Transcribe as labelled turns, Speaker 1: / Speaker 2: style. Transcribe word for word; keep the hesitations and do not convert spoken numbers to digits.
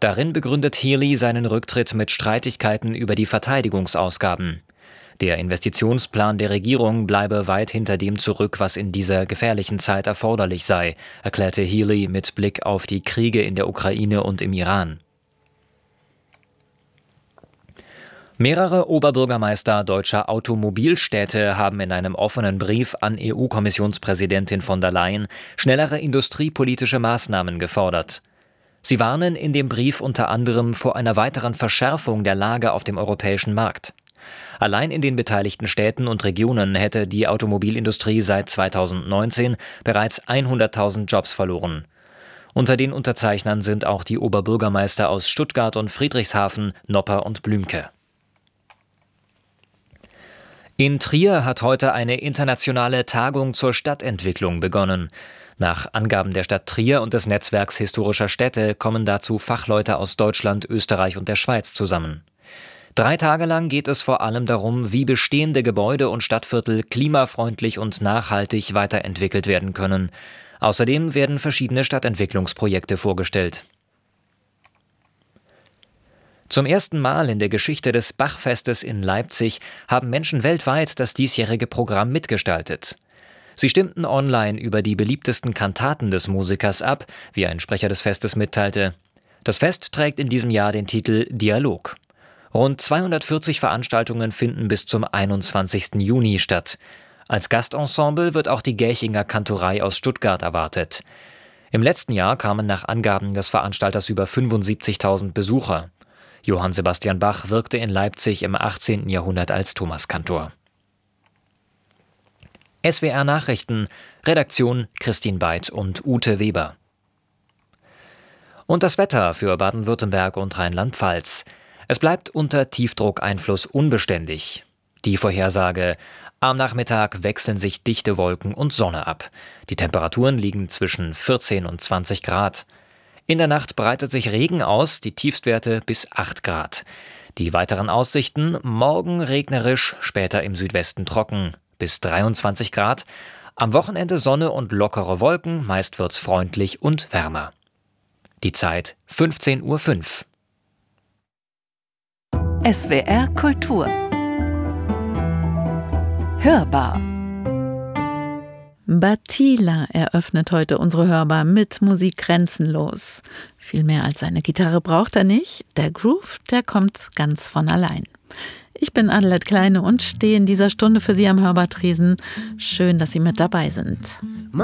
Speaker 1: Darin begründet Healey seinen Rücktritt mit Streitigkeiten über die Verteidigungsausgaben. Der Investitionsplan der Regierung bleibe weit hinter dem zurück, was in dieser gefährlichen Zeit erforderlich sei, erklärte Healey mit Blick auf die Kriege in der Ukraine und im Iran. Mehrere Oberbürgermeister deutscher Automobilstädte haben in einem offenen Brief an E U-Kommissionspräsidentin von der Leyen schnellere industriepolitische Maßnahmen gefordert. Sie warnen in dem Brief unter anderem vor einer weiteren Verschärfung der Lage auf dem europäischen Markt. Allein in den beteiligten Städten und Regionen hätte die Automobilindustrie seit zweitausendneunzehn bereits hunderttausend Jobs verloren. Unter den Unterzeichnern sind auch die Oberbürgermeister aus Stuttgart und Friedrichshafen, Nopper und Blümke. In Trier hat heute eine internationale Tagung zur Stadtentwicklung begonnen. Nach Angaben der Stadt Trier und des Netzwerks historischer Städte kommen dazu Fachleute aus Deutschland, Österreich und der Schweiz zusammen. Drei Tage lang geht es vor allem darum, wie bestehende Gebäude und Stadtviertel klimafreundlich und nachhaltig weiterentwickelt werden können. Außerdem werden verschiedene Stadtentwicklungsprojekte vorgestellt. Zum ersten Mal in der Geschichte des Bachfestes in Leipzig haben Menschen weltweit das diesjährige Programm mitgestaltet. Sie stimmten online über die beliebtesten Kantaten des Musikers ab, wie ein Sprecher des Festes mitteilte. Das Fest trägt in diesem Jahr den Titel Dialog. Rund zweihundertvierzig Veranstaltungen finden bis zum einundzwanzigsten Juni statt. Als Gastensemble wird auch die Gächinger Kantorei aus Stuttgart erwartet. Im letzten Jahr kamen nach Angaben des Veranstalters über fünfundsiebzigtausend Besucher. Johann Sebastian Bach wirkte in Leipzig im achtzehnten Jahrhundert als Thomaskantor. S W R Nachrichten, Redaktion Christine Beith und Ute Weber. Und das Wetter für Baden-Württemberg und Rheinland-Pfalz. Es bleibt unter Tiefdruckeinfluss unbeständig. Die Vorhersage: Am Nachmittag wechseln sich dichte Wolken und Sonne ab. Die Temperaturen liegen zwischen vierzehn und zwanzig Grad. In der Nacht breitet sich Regen aus, die Tiefstwerte bis acht Grad. Die weiteren Aussichten: morgen regnerisch, später im Südwesten trocken, bis dreiundzwanzig Grad. Am Wochenende Sonne und lockere Wolken, meist wird's freundlich und wärmer. Die Zeit fünfzehn Uhr fünf.
Speaker 2: S W R Kultur Hörbar.
Speaker 3: Batila eröffnet heute unsere Hörbar mit Musik grenzenlos. Viel mehr als eine Gitarre braucht er nicht. Der Groove, der kommt ganz von allein. Ich bin Adelheid Kleine und stehe in dieser Stunde für Sie am Hörbartresen. Schön, dass Sie mit dabei sind.